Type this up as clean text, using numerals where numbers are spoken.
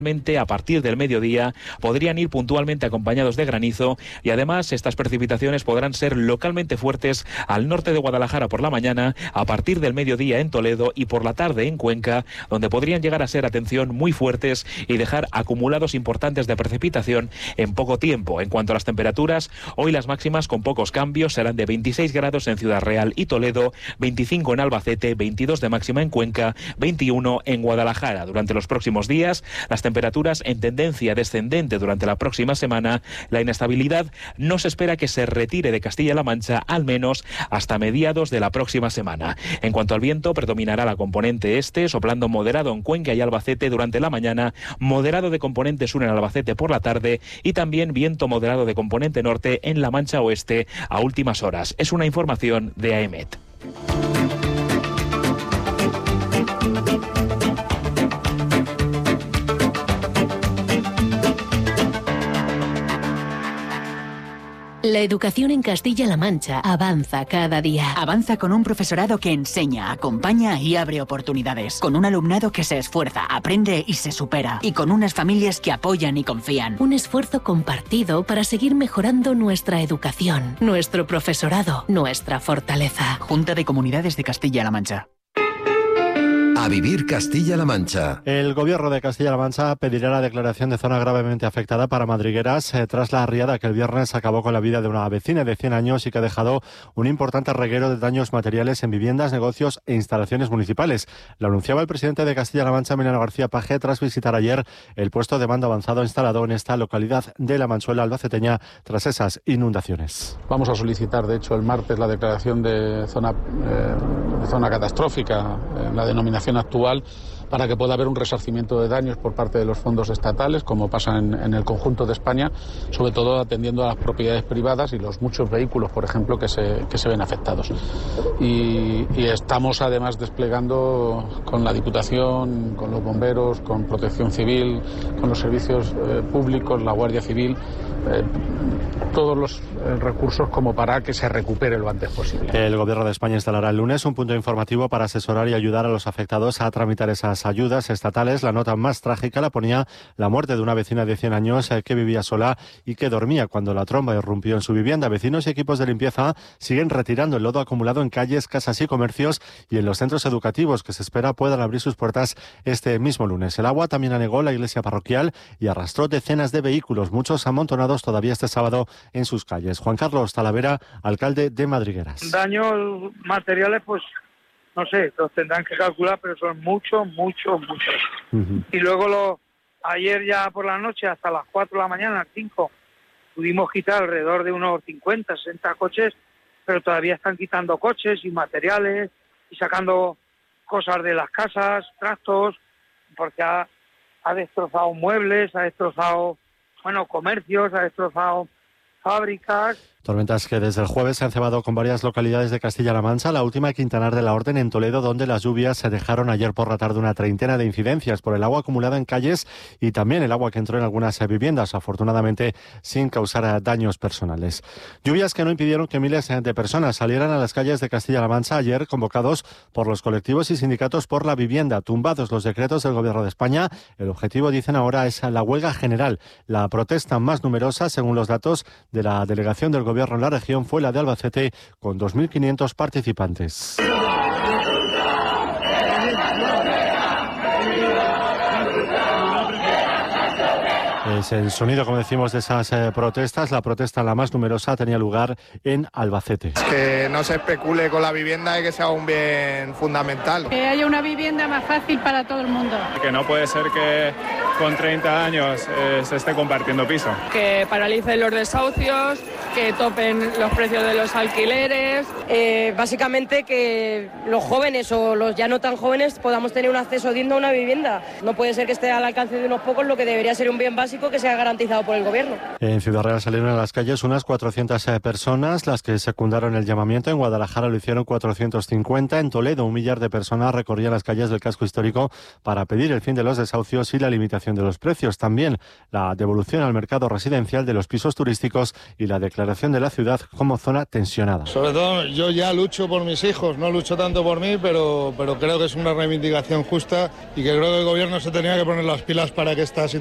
A partir del mediodía podrían ir puntualmente acompañados de granizo y además estas precipitaciones podrán ser localmente fuertes al norte de Guadalajara por la mañana, a partir del mediodía en Toledo y por la tarde en Cuenca, donde podrían llegar a ser, atención, muy fuertes y dejar acumulados importantes de precipitación en poco tiempo. En cuanto a las temperaturas, hoy las máximas con pocos cambios serán de 26 grados en Ciudad Real y Toledo, 25 en Albacete, 22 de máxima en Cuenca, 21 en Guadalajara. Durante los próximos días, las temperaturas en tendencia descendente durante la próxima semana. La inestabilidad no se espera que se retire de Castilla-La Mancha, al menos hasta mediados de la próxima semana. En cuanto al viento, predominará la componente este, soplando moderado en Cuenca y Albacete durante la mañana, moderado de componente sur en Albacete por la tarde y también viento moderado de componente norte en la Mancha Oeste a últimas horas. Es una información de AEMET. La educación en Castilla-La Mancha avanza cada día. Avanza con un profesorado que enseña, acompaña y abre oportunidades. Con un alumnado que se esfuerza, aprende y se supera. Y con unas familias que apoyan y confían. Un esfuerzo compartido para seguir mejorando nuestra educación, nuestro profesorado, nuestra fortaleza. Junta de Comunidades de Castilla-La Mancha. A vivir Castilla-La Mancha. El gobierno de Castilla-La Mancha pedirá la declaración de zona gravemente afectada para Madrigueras tras la riada que el viernes acabó con la vida de una vecina de 100 años y que ha dejado un importante reguero de daños materiales en viviendas, negocios e instalaciones municipales. Lo anunciaba el presidente de Castilla-La Mancha, Emiliano García Paje, tras visitar ayer el puesto de mando avanzado instalado en esta localidad de La Manchuela albaceteña tras esas inundaciones. Vamos a solicitar, de hecho, el martes la declaración de zona catastrófica, la denominación actual, para que pueda haber un resarcimiento de daños por parte de los fondos estatales, como pasa en el conjunto de España, sobre todo atendiendo a las propiedades privadas y los muchos vehículos, por ejemplo, que se ven afectados. Y estamos además desplegando con la Diputación, con los bomberos, con Protección Civil, con los servicios públicos, la Guardia Civil, todos los recursos como para que se recupere lo antes posible. El Gobierno de España instalará el lunes un punto informativo para asesorar y ayudar a los afectados a tramitar esas ayudas estatales. La nota más trágica la ponía la muerte de una vecina de 100 años que vivía sola y que dormía cuando la tromba irrumpió en su vivienda. Vecinos y equipos de limpieza siguen retirando el lodo acumulado en calles, casas y comercios y en los centros educativos que se espera puedan abrir sus puertas este mismo lunes. El agua también anegó la iglesia parroquial y arrastró decenas de vehículos, muchos amontonados todavía este sábado en sus calles. Juan Carlos Talavera, alcalde de Madrigueras. Daños materiales, pues no sé, los tendrán que calcular, pero son muchos. Y luego ayer ya por la noche, hasta las 4 de la mañana, 5, pudimos quitar alrededor de unos 50, 60 coches, pero todavía están quitando coches y materiales y sacando cosas de las casas, trastos, porque ha destrozado muebles, ha destrozado, comercios, ha destrozado fábricas. Tormentas que desde el jueves se han cebado con varias localidades de Castilla-La Mancha, la última Quintanar de la Orden en Toledo, donde las lluvias se dejaron ayer por la tarde una treintena de incidencias por el agua acumulada en calles y también el agua que entró en algunas viviendas, afortunadamente sin causar daños personales. Lluvias que no impidieron que miles de personas salieran a las calles de Castilla-La Mancha ayer, convocados por los colectivos y sindicatos por la vivienda. Tumbados los decretos del Gobierno de España, el objetivo, dicen ahora, es la huelga general. La protesta más numerosa, según los datos de la delegación del Gobierno en la región, fue la de Albacete, con 2.500 participantes. Es el sonido, como decimos, de esas protestas. La protesta, la más numerosa, tenía lugar en Albacete. Que no se especule con la vivienda y que sea un bien fundamental. Que haya una vivienda más fácil para todo el mundo. Que no puede ser que con 30 años se esté compartiendo piso. Que paralicen los desahucios, que topen los precios de los alquileres. Básicamente que los jóvenes o los ya no tan jóvenes podamos tener un acceso digno a una vivienda. No puede ser que esté al alcance de unos pocos lo que debería ser un bien básico básico que sea garantizado por el gobierno. En Ciudad Real salieron a las calles unas 400 personas, las que secundaron el llamamiento. En Guadalajara lo hicieron 450. En Toledo, 1 millar de personas recorrían las calles del casco histórico para pedir el fin de los desahucios y la limitación de los precios. También la devolución al mercado residencial de los pisos turísticos y la declaración de la ciudad como zona tensionada. Sobre todo yo ya lucho por mis hijos, no lucho tanto por mí, pero creo que es una reivindicación justa y que creo que el gobierno se tenía que poner las pilas para que esta situación